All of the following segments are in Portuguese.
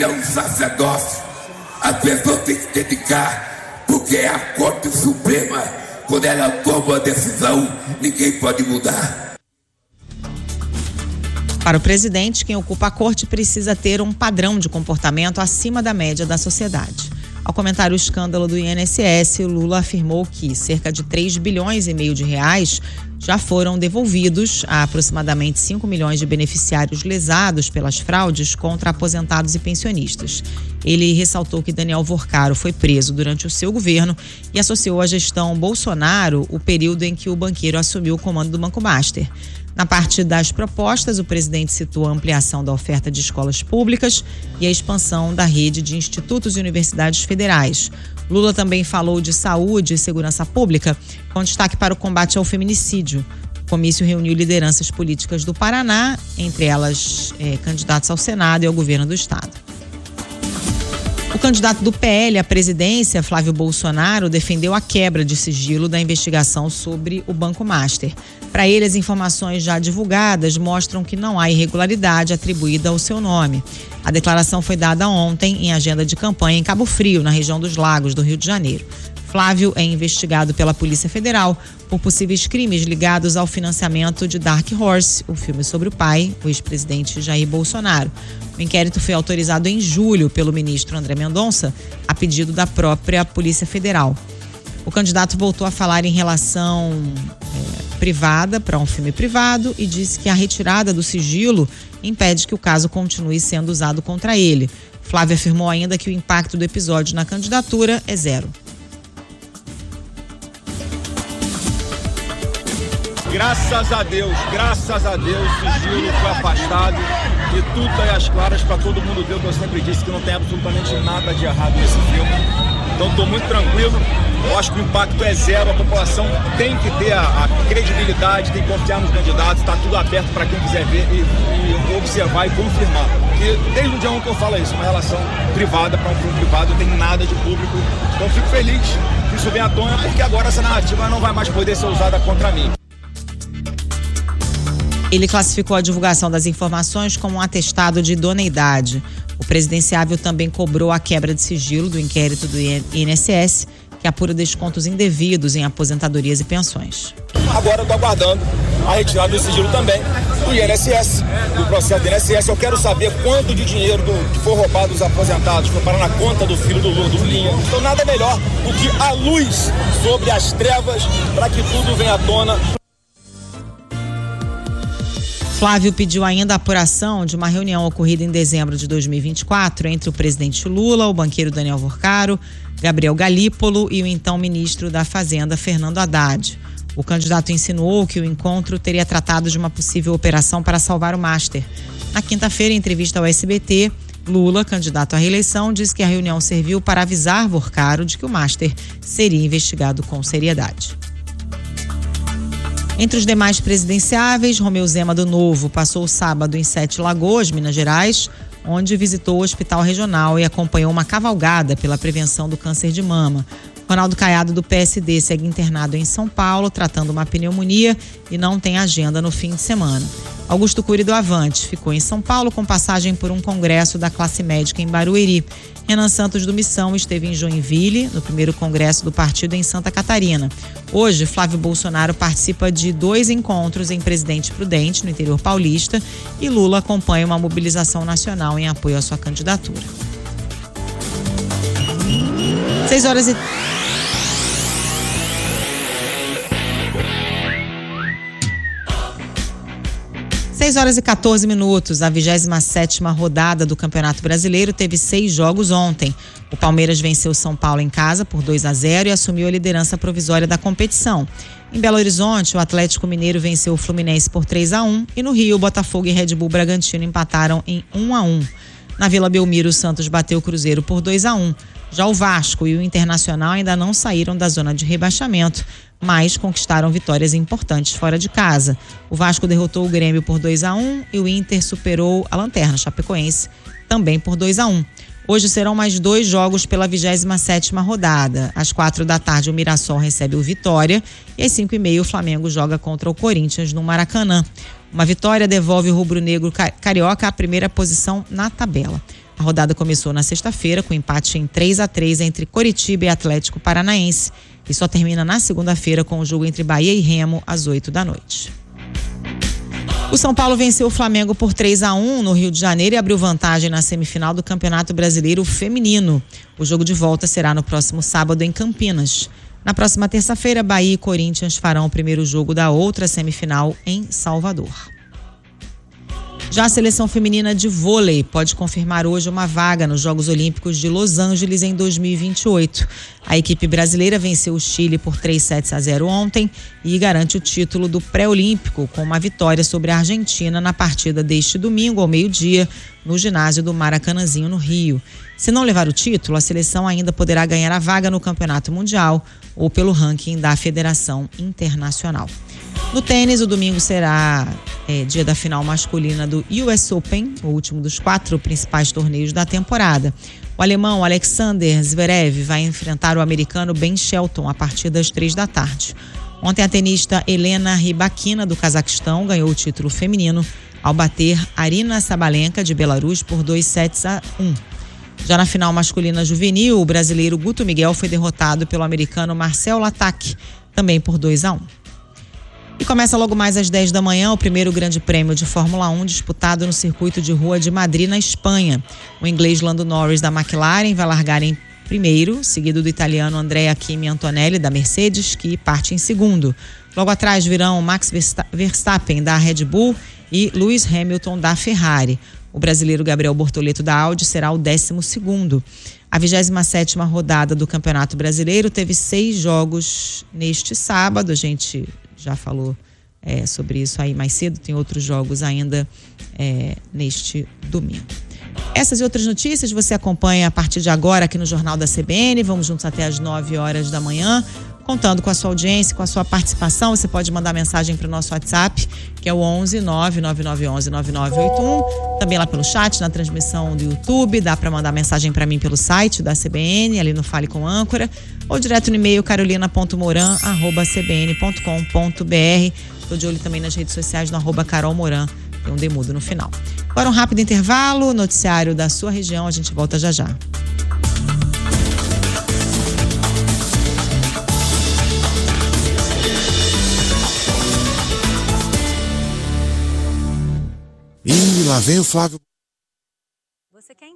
É um sacerdócio. A pessoa tem que se dedicar, porque é a Corte Suprema, quando ela toma uma decisão, ninguém pode mudar. Para o presidente, quem ocupa a corte precisa ter um padrão de comportamento acima da média da sociedade. Ao comentar o escândalo do INSS, Lula afirmou que cerca de 3 bilhões e meio de reais já foram devolvidos a aproximadamente 5 milhões de beneficiários lesados pelas fraudes contra aposentados e pensionistas. Ele ressaltou que Daniel Vorcaro foi preso durante o seu governo e associou à gestão Bolsonaro o período em que o banqueiro assumiu o comando do Banco Master. Na parte das propostas, o presidente citou a ampliação da oferta de escolas públicas e a expansão da rede de institutos e universidades federais. Lula também falou de saúde e segurança pública, com destaque para o combate ao feminicídio. O comício reuniu lideranças políticas do Paraná, entre elas candidatos ao Senado e ao governo do estado. O candidato do PL à presidência, Flávio Bolsonaro, defendeu a quebra de sigilo da investigação sobre o Banco Master. Para ele, as informações já divulgadas mostram que não há irregularidade atribuída ao seu nome. A declaração foi dada ontem em agenda de campanha em Cabo Frio, na região dos Lagos, do Rio de Janeiro. Flávio é investigado pela Polícia Federal por possíveis crimes ligados ao financiamento de Dark Horse, o filme sobre o pai, o ex-presidente Jair Bolsonaro. O inquérito foi autorizado em julho pelo ministro André Mendonça, a pedido da própria Polícia Federal. O candidato voltou a falar em relação privada para um filme privado e disse que a retirada do sigilo impede que o caso continue sendo usado contra ele. Flávio afirmou ainda que o impacto do episódio na candidatura é zero. Graças a Deus, o sigilo foi afastado e tudo está aí às claras para todo mundo ver o que eu sempre disse, que não tem absolutamente nada de errado nesse filme. Então estou muito tranquilo, eu acho que o impacto é zero, a população tem que ter a credibilidade, tem que confiar nos candidatos, está tudo aberto para quem quiser ver e observar e confirmar. E desde o dia 1 que eu falo isso, uma relação privada para um filme privado, não tem nada de público, então eu fico feliz que isso venha à tona, porque agora essa narrativa não vai mais poder ser usada contra mim. Ele classificou a divulgação das informações como um atestado de idoneidade. O presidenciável também cobrou a quebra de sigilo do inquérito do INSS, que apura descontos indevidos em aposentadorias e pensões. Agora eu estou aguardando a retirada do sigilo também do INSS, do processo do INSS. Eu quero saber quanto de dinheiro que for roubado dos aposentados foi parar na conta do filho do Lula, do Lulinha. Então nada melhor do que a luz sobre as trevas para que tudo venha à tona. Flávio pediu ainda a apuração de uma reunião ocorrida em dezembro de 2024 entre o presidente Lula, o banqueiro Daniel Vorcaro, Gabriel Galípolo e o então ministro da Fazenda, Fernando Haddad. O candidato insinuou que o encontro teria tratado de uma possível operação para salvar o Master. Na quinta-feira, em entrevista ao SBT, Lula, candidato à reeleição, disse que a reunião serviu para avisar Vorcaro de que o Master seria investigado com seriedade. Entre os demais presidenciáveis, Romeu Zema do Novo passou o sábado em Sete Lagoas, Minas Gerais, onde visitou o hospital regional e acompanhou uma cavalgada pela prevenção do câncer de mama. Ronaldo Caiado, do PSD, segue internado em São Paulo, tratando uma pneumonia e não tem agenda no fim de semana. Augusto Cury, do Avante, ficou em São Paulo com passagem por um congresso da classe médica em Barueri. Renan Santos, do Missão, esteve em Joinville, no primeiro congresso do partido em Santa Catarina. Hoje, Flávio Bolsonaro participa de 2 encontros em Presidente Prudente, no interior paulista, e Lula acompanha uma mobilização nacional em apoio à sua candidatura. 6 horas e 14 minutos. A 27ª rodada do Campeonato Brasileiro teve 6 jogos ontem. O Palmeiras venceu São Paulo em casa por 2-0 e assumiu a liderança provisória da competição. Em Belo Horizonte, o Atlético Mineiro venceu o Fluminense por 3-1 e no Rio, Botafogo e Red Bull Bragantino empataram em 1-1. Na Vila Belmiro, o Santos bateu o Cruzeiro por 2-1. Já o Vasco e o Internacional ainda não saíram da zona de rebaixamento, mas conquistaram vitórias importantes fora de casa. O Vasco derrotou o Grêmio por 2-1 e o Inter superou a Lanterna Chapecoense também por 2-1. Hoje serão mais 2 jogos pela 27ª rodada. Às 16h, o Mirassol recebe o Vitória e às 17h30 o Flamengo joga contra o Corinthians no Maracanã. Uma vitória devolve o rubro-negro carioca à primeira posição na tabela. A rodada começou na sexta-feira com empate em 3-3 entre Coritiba e Atlético Paranaense e só termina na segunda-feira com o jogo entre Bahia e Remo às 20h. O São Paulo venceu o Flamengo por 3-1 no Rio de Janeiro e abriu vantagem na semifinal do Campeonato Brasileiro Feminino. O jogo de volta será no próximo sábado em Campinas. Na próxima terça-feira, Bahia e Corinthians farão o primeiro jogo da outra semifinal em Salvador. Já a seleção feminina de vôlei pode confirmar hoje uma vaga nos Jogos Olímpicos de Los Angeles em 2028. A equipe brasileira venceu o Chile por 3-0 ontem e garante o título do pré-olímpico com uma vitória sobre a Argentina na partida deste domingo ao meio-dia no ginásio do Maracanãzinho, no Rio. Se não levar o título, a seleção ainda poderá ganhar a vaga no Campeonato Mundial ou pelo ranking da Federação Internacional. No tênis, o domingo será dia da final masculina do US Open, o último dos 4 principais torneios da temporada. O alemão Alexander Zverev vai enfrentar o americano Ben Shelton a partir das 3h. Ontem, a tenista Helena Rybakina, do Cazaquistão, ganhou o título feminino ao bater Aryna Sabalenka, de Belarus, por 2-1. Já na final masculina juvenil, o brasileiro Guto Miguel foi derrotado pelo americano Marcel Latac, também por 2-1. E começa logo mais às 10 da manhã o primeiro grande prêmio de Fórmula 1 disputado no circuito de rua de Madrid, na Espanha. O inglês Lando Norris da McLaren vai largar em primeiro, seguido do italiano Andrea Kimi Antonelli da Mercedes, que parte em segundo. Logo atrás virão Max Verstappen da Red Bull e Lewis Hamilton da Ferrari. O brasileiro Gabriel Bortoleto da Audi será o 12º. A 27ª rodada do Campeonato Brasileiro teve 6 jogos neste sábado. A gente já falou sobre isso aí mais cedo, tem outros jogos ainda neste domingo. Essas e outras notícias você acompanha a partir de agora aqui no Jornal da CBN. Vamos juntos até às 9h da manhã, contando com a sua audiência, com a sua participação. Você pode mandar mensagem para o nosso WhatsApp, que é o 11-99911-9981. Também lá pelo chat, na transmissão do YouTube. Dá para mandar mensagem para mim pelo site da CBN, ali no Fale com Âncora, ou direto no e-mail carolina.moran@cbn.com.br. Estou de olho também nas redes sociais no @carolmoran. Tem um demudo no final. Agora um rápido intervalo, noticiário da sua região. A gente volta já já. E lá vem o Flávio. Você quer?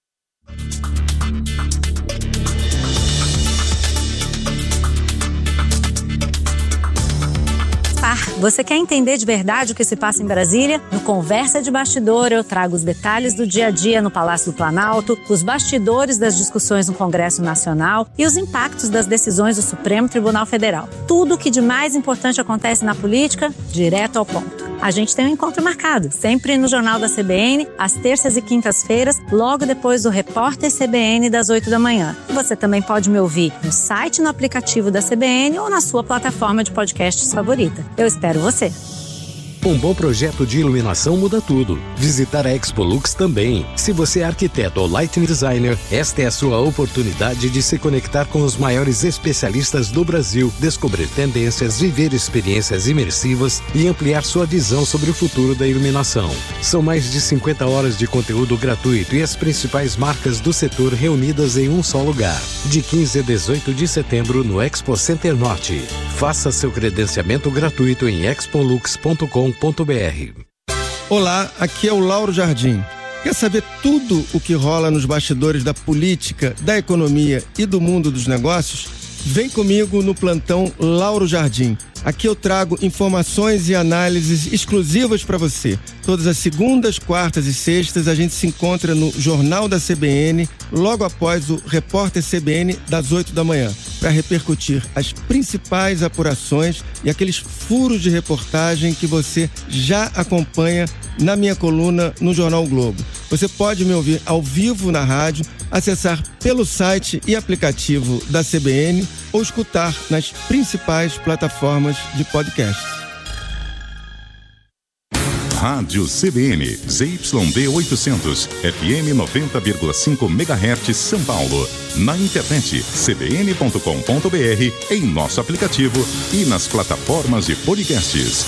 Você quer entender de verdade o que se passa em Brasília? No Conversa de Bastidor, eu trago os detalhes do dia a dia no Palácio do Planalto, os bastidores das discussões no Congresso Nacional e os impactos das decisões do Supremo Tribunal Federal. Tudo o que de mais importante acontece na política, direto ao ponto. A gente tem um encontro marcado, sempre no Jornal da CBN, às terças e quintas-feiras, logo depois do Repórter CBN das 8 da manhã. Você também pode me ouvir no site, no aplicativo da CBN ou na sua plataforma de podcasts favorita. Eu espero você. Um bom projeto de iluminação muda tudo. Visitar a Expolux também. Se você é arquiteto ou lighting designer, esta é a sua oportunidade de se conectar com os maiores especialistas do Brasil, descobrir tendências, viver experiências imersivas e ampliar sua visão sobre o futuro da iluminação. São mais de 50 horas de conteúdo gratuito e as principais marcas do setor reunidas em um só lugar. De 15 a 18 de setembro no Expo Center Norte. Faça seu credenciamento gratuito em expolux.com.br. Olá, aqui é o Lauro Jardim. Quer saber tudo o que rola nos bastidores da política, da economia e do mundo dos negócios? Vem comigo no plantão Lauro Jardim. Aqui eu trago informações e análises exclusivas para você. Todas as segundas, quartas e sextas a gente se encontra no Jornal da CBN, logo após o Repórter CBN das 8 da manhã, para repercutir as principais apurações e aqueles furos de reportagem que você já acompanha na minha coluna no Jornal o Globo. Você pode me ouvir ao vivo na rádio, acessar pelo site e aplicativo da CBN ou escutar nas principais plataformas de podcast. Rádio CBN, ZYD 800, FM 90,5 MHz São Paulo. Na internet, cbn.com.br, em nosso aplicativo e nas plataformas de podcasts.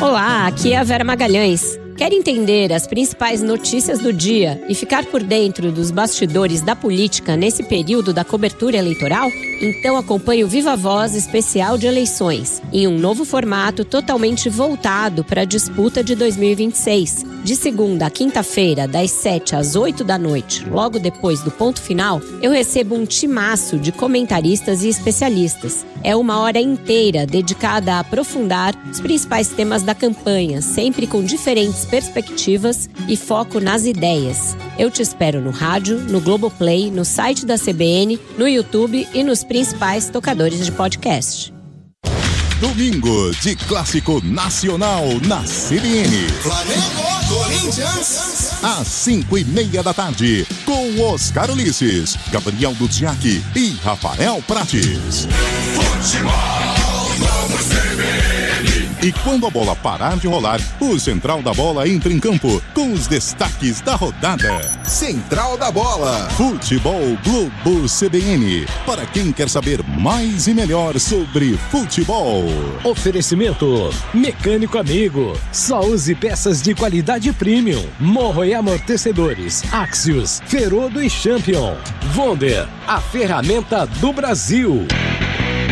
Olá, aqui é a Vera Magalhães. Quer entender as principais notícias do dia e ficar por dentro dos bastidores da política nesse período da cobertura eleitoral? Então acompanhe o Viva Voz especial de eleições, em um novo formato totalmente voltado para a disputa de 2026. De segunda a quinta-feira, das 7 às 8 da noite, logo depois do ponto final, eu recebo um timaço de comentaristas e especialistas. É uma hora inteira dedicada a aprofundar os principais temas da campanha, sempre com diferentes perspectivas e foco nas ideias. Eu te espero no rádio, no Globoplay, no site da CBN, no YouTube e nos principais tocadores de podcast. Domingo de Clássico Nacional na CBN. Flamengo, Corinthians. Às 5:30 da tarde, com Oscar Ulisses, Gabriel Duziak e Rafael Prates. Futebol, vamos CBN. E quando a bola parar de rolar, o Central da Bola entra em campo com os destaques da rodada. Central da Bola. Futebol Globo CBN. Para quem quer saber mais e melhor sobre futebol. Oferecimento Mecânico Amigo. Só use peças de qualidade premium. Morro e amortecedores. Axios, Ferodo e Champion. Wonder, a ferramenta do Brasil.